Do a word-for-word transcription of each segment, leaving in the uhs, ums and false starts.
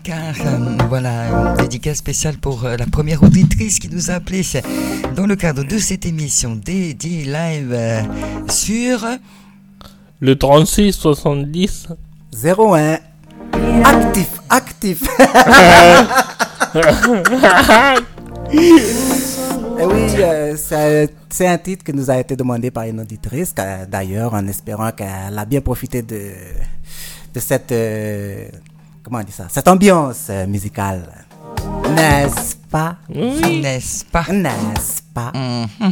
car euh, voilà, une dédicace spéciale pour euh, la première auditrice qui nous a appelé dans le cadre de cette émission dédiée live euh, sur le trente-six soixante-dix zéro un. Actif, actif. Et oui, euh, c'est, c'est un titre qui nous a été demandé par une auditrice, d'ailleurs, en espérant qu'elle a bien profité de, de cette, euh, comment on dit ça, cette ambiance euh, musicale. N'est-ce pas? Oui. N'est-ce pas? N'est-ce pas? Mm-hmm.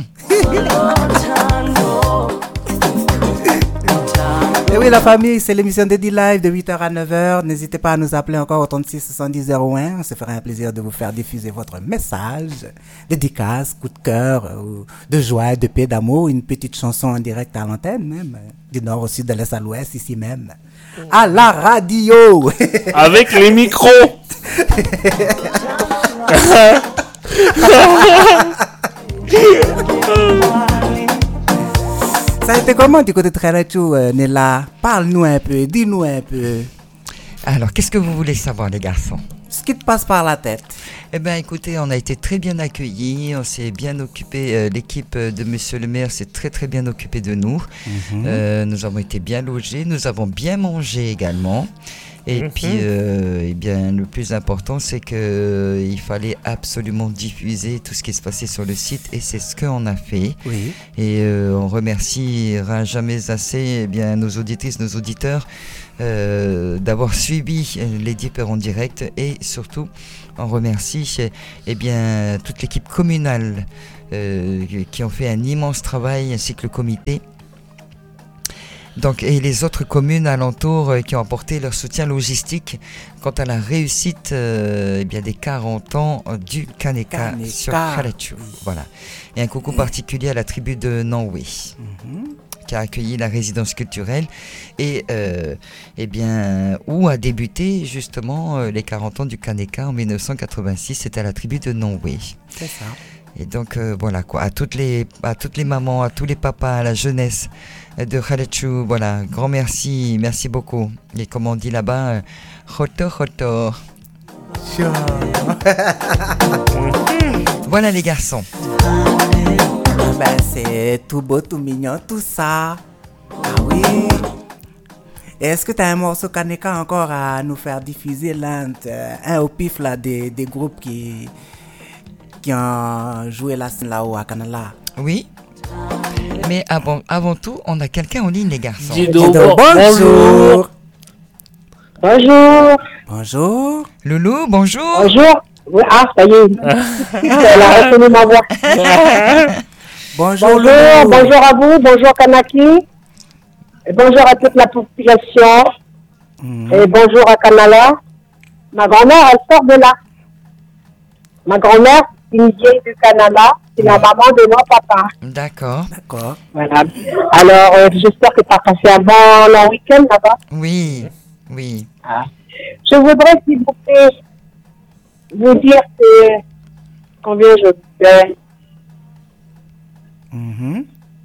Et oui, la famille, c'est l'émission Dédi Live de huit heures à neuf heures. N'hésitez pas à nous appeler encore au trente-six soixante-dix zéro un. On se fera un plaisir de vous faire diffuser votre message, dédicace, coup de cœur, ou de joie, de paix, d'amour, une petite chanson en direct à l'antenne même, du nord au sud, de l'est à l'ouest, ici même, à la radio. Avec les micros. Ça a été comment du côté de Kharatou, euh, Nella? Parle-nous un peu, dis-nous un peu. Alors, qu'est-ce que vous voulez savoir, les garçons? Ce qui te passe par la tête. Eh bien, écoutez, on a été très bien accueillis, on s'est bien occupé, euh, l'équipe de Monsieur le maire s'est très très bien occupée de nous. Mm-hmm. Euh, nous avons été bien logés, nous avons bien mangé également. Et mmh. puis, euh, eh bien, le plus important, c'est qu'il euh, fallait absolument diffuser tout ce qui se passait sur le site, et c'est ce qu'on a fait. Oui. Et euh, on remerciera jamais assez eh bien, nos auditrices, nos auditeurs, euh, d'avoir suivi les différents directs, et surtout, on remercie eh bien, toute l'équipe communale euh, qui ont fait un immense travail, ainsi que le comité. Donc, et les autres communes alentours euh, qui ont apporté leur soutien logistique quant à la réussite euh, eh bien, des quarante ans euh, du Kaneka sur Kharatou. Voilà. Et un coucou particulier à la tribu de Nanway, mm-hmm. qui a accueilli la résidence culturelle et euh, eh bien, où a débuté justement euh, les quarante ans du Kaneka en dix-neuf cent quatre-vingt-six. C'était à la tribu de Nanway. C'est ça. Et donc euh, voilà quoi, à toutes les à toutes les mamans, à tous les papas, à la jeunesse de Kharatou, voilà, grand merci, merci beaucoup. Et comme on dit là-bas, khoto khoto. Voilà les garçons. Ben c'est tout beau, tout mignon, tout ça. Ah oui. Et est-ce que tu as un morceau Kaneka encore à nous faire diffuser là, un au pif là des des groupes qui qui ont joué là là-haut à Canala? Oui. Mais avant, avant tout, on a quelqu'un en ligne, les garçons. Dido, bonjour. Bonjour. Bonjour. Loulou, bonjour. Bonjour. Oui, ah, ça y est. Elle a reconnu ma voix. Bonjour. Bonjour, Loulou. bonjour à vous, bonjour Kanaki. Et bonjour à toute la population. Mmh. Et bonjour à Kanala. Ma grand-mère, elle sort de là. Ma grand-mère, c'est une vieille du Canada. C'est la maman de mon papa. D'accord. D'accord. Voilà. Alors, euh, j'espère que tu as passé un bon long week-end là-bas. Oui, oui. Ah. Je voudrais, s'il vous plaît, vous dire que combien je paie. Mm-hmm.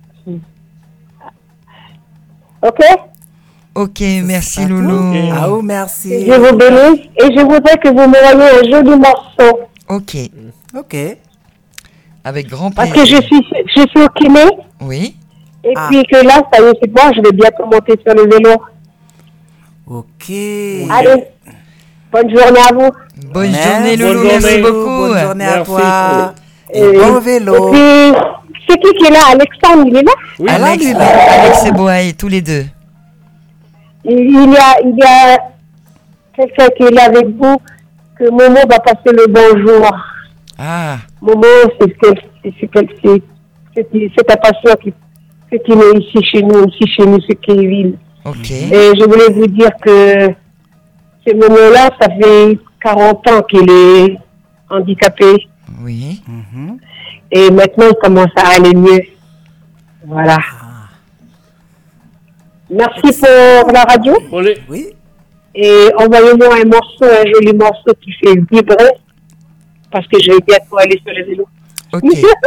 Ok? Ok, merci Loulou. Okay. Ah oh, merci. Je vous bénisse et je voudrais que vous m'envoyiez un joli morceau. Ok. Ok. Avec grand plaisir. Parce que je suis, je suis au kiné. Oui. Et ah. puis que là, ça y est, c'est bon, je vais bientôt monter sur le vélo. Ok. Allez, bonne journée à vous. Bonne merci. journée Loulou, bonne merci journée. beaucoup. Bonne journée merci. à toi. Et, et bon vélo. Et puis, c'est qui qui est là? Alexandre, il est là? Oui, Alex, là, Alex et Boaï, tous les deux. Il, il y a, il y a quelqu'un qui est là avec vous, que Momo va passer le bonjour. Ah. Momo, c'est, c'est, c'est, c'est, c'est, c'est, c'est un patient qui, qui est ici chez nous, ici chez nous, c'est Kevin. Ok. Et je voulais vous dire que ce Momo-là, ça fait quarante ans qu'il est handicapé. Oui. Mm-hmm. Et maintenant, il commence à aller mieux. Voilà. Ah. Merci pour la radio. Oui. Et envoyez-moi un morceau, un joli morceau qui fait vibrer. Parce que je vais bientôt aller sur les vélos. Ok.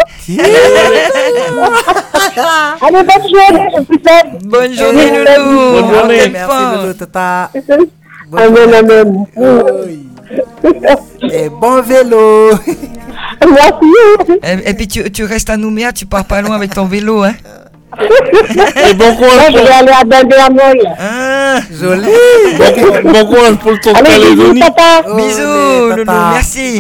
Allez, bonne journée, je vous aime. Bonne journée Loulou. Bonne journée. Merci Loulou, tata. Amen, amen. Oui. Et bon vélo. Merci. Et, et puis tu, tu restes à Nouméa, tu pars pas loin avec ton vélo, hein. Et bon Moi, courage, je vais aller à Dindé-à-Moy. Ah, Joli. bon, bon courage pour le tour de Allez, bisous, Calédonie. papa. Oh, bisous, mais Loulou, papa. merci.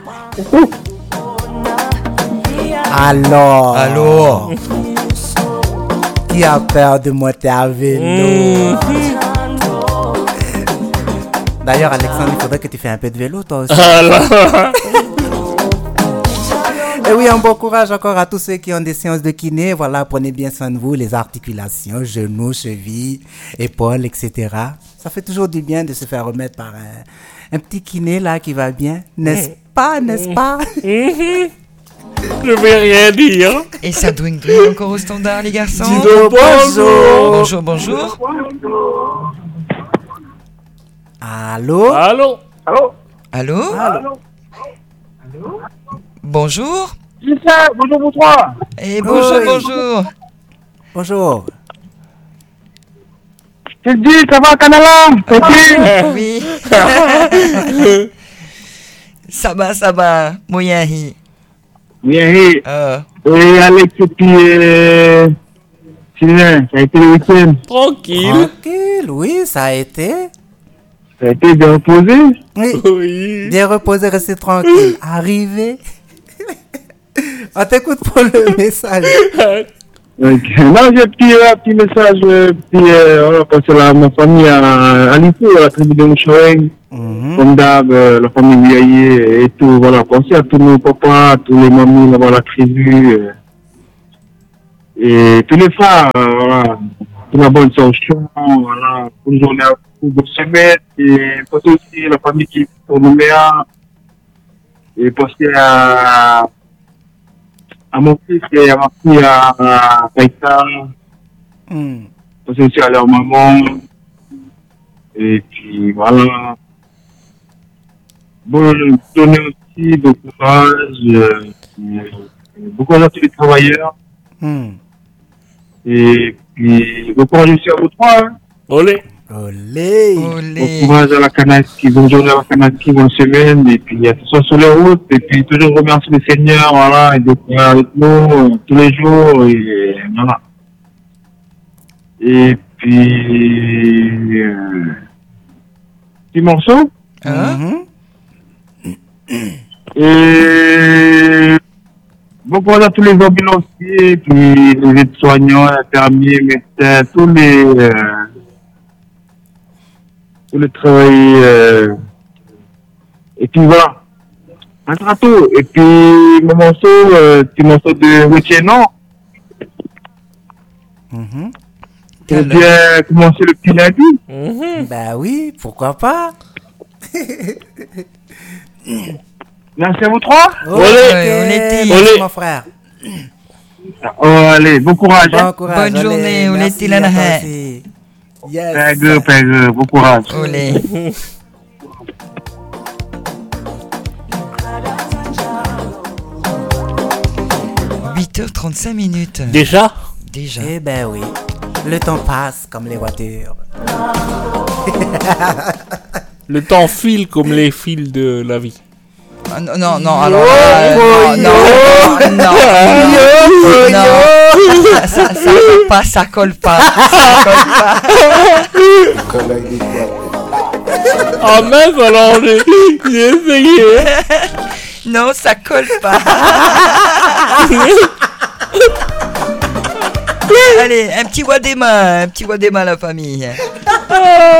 Alors. Alors, Qui a peur de monter à vélo? D'ailleurs, Alexandre, il faudrait que tu fasses un peu de vélo, toi aussi. Ah là. Et oui, un bon courage encore à tous ceux qui ont des séances de kiné. Voilà, prenez bien soin de vous, les articulations, genoux, chevilles, épaules, et cetera. Ça fait toujours du bien de se faire remettre par un, un petit kiné là qui va bien. N'est-ce pas, n'est-ce pas? Je vais rien dire. et ça douine douine encore au standard, les garçons. Dis donc bonjour. Bonjour, bonjour. Allô? Allô. Allô? Allô? Allô? Bonjour. Justin, bonjour vous trois. Et bonjour, Oui. bonjour. Bonjour. Je te dis, ça va, Canala? Tranquille? Oui. Ça va, ça va. Moyahi. Bien, Euh, et Alex et puis euh, Sylvain, ça a été le week-end. Tranquille. Tranquille, oui, ça a été. Ça a été bien reposé. Oui. Oui. Bien reposé, rester tranquille. Arrivé. On t'écoute pour le message. Donc, là, j'ai un petit, un petit message, euh, petit, euh, voilà, parce que la, ma famille à, à Lifou, à la tribu de Mouchoueng, Mhm. comme d'hab, euh, la famille Guyaillé et tout, voilà, pensez à tous nos papas, à tous les mamies là-bas à la tribu, euh, et tous les frères, euh, voilà, toute la bonne sanction, voilà, bonne journée à vous, bonne semaine, et pensez aussi à la famille qui est pour Nouméa, et pensez à, à mon fils et à ma fille à, à Kaïta, Mhm. pensez aussi à leur maman, et puis voilà. Bon, donner aussi bon courage, euh, euh, bon courage à tous les travailleurs, Mhm. et puis bon courage aussi à vous trois, hein. Olé. Olé. Bon olé. courage à la Kanaki, bonne journée à la Kanaki, bonne semaine, et puis attention sur les routes, et puis toujours remercier le Seigneur, voilà, et d'être là avec nous euh, tous les jours, et voilà. Et puis, euh, petit morceau, Hein? Mhm. et bon courage à tous les ambulanciers, puis les aides-soignants, infirmiers, médecins, tous les, euh, tous les travailleurs, euh, et puis voilà. Un trato. Et puis, mon morceau, euh, petit morceau de Wetchenon, Mhm. pour bien commencer le petit lundi. Mhm. Bah oui, pourquoi pas? Merci à vous trois. Ok, Olé. Olé. merci, Olé. mon frère. Oh, allez, bon courage. Bon Hein. courage. Bonne journée, Olé. Olé Merci Tilana. à toi aussi. Yes. Pègue, pègue, bon courage. Olé. huit heures trente-cinq minutes. Déjà. Déjà. Eh ben oui, le temps passe comme les voitures. Le temps file comme les fils de la vie. Ah, non, non, non, alors. euh, non, non, non, non, non, non. Ça, ça, ça colle pas, ça colle pas. Ça colle pas. Ah mince, alors j'ai j'ai essayé. Non, ça colle pas. Allez, un petit Wadéma, un petit Wadéma la famille.